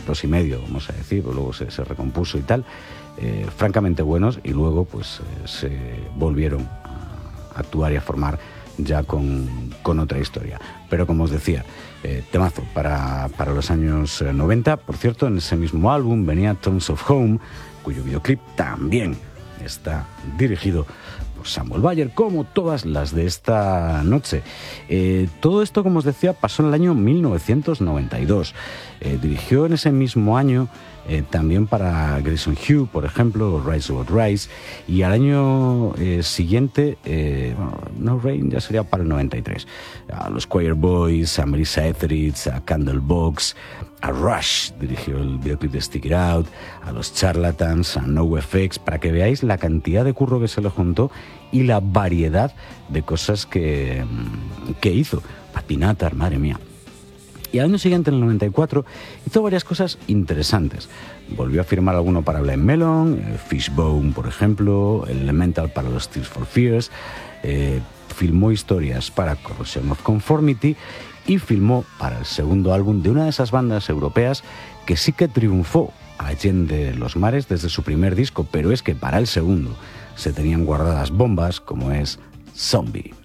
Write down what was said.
2 y medio, vamos a decir, luego se recompuso y tal, francamente buenos, y luego pues se volvieron a actuar y a formar ya con otra historia. Pero como os decía, temazo para los años 90. Por cierto, en ese mismo álbum venía Tones of Home, cuyo videoclip también está dirigido por Samuel Bayer, como todas las de esta noche. Todo esto, como os decía, pasó en el año 1992. Dirigió en ese mismo año también para Grayson Hugh, por ejemplo, Rise About Rise, y al año siguiente, No Rain ya sería para el 93, a los Choir Boys, a Melissa Etheridge, a Candlebox, a Rush, dirigió el videoclip de Stick It Out, a los Charlatans, a NoFX, para que veáis la cantidad de curro que se le juntó y la variedad de cosas que hizo. Patinatar, madre mía. Y al año siguiente, en el 94, hizo varias cosas interesantes. Volvió a firmar alguno para Blind Melon, Fishbone, por ejemplo, Elemental para los Tears for Fears, filmó historias para Corrosion of Conformity y filmó para el segundo álbum de una de esas bandas europeas que sí que triunfó allende los mares desde su primer disco, pero es que para el segundo se tenían guardadas bombas como es Zombie.